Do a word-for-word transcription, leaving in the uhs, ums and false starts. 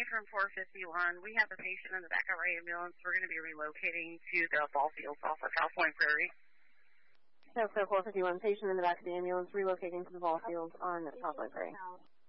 from four fifty-one. We have a patient in the back of our ambulance. We're going to be relocating to the ball fields off of South Point Prairie. So, so four fifty-one, patient in the back of the ambulance relocating to the ball fields on South Point Prairie.